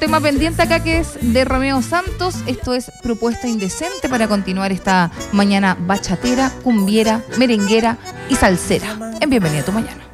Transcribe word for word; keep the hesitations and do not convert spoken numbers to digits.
tema pendiente acá que es de Romeo Santos. Esto es Propuesta Indecente para continuar esta mañana bachatera, cumbiera, merenguera y salsera. En Bienvenida a tu Mañana.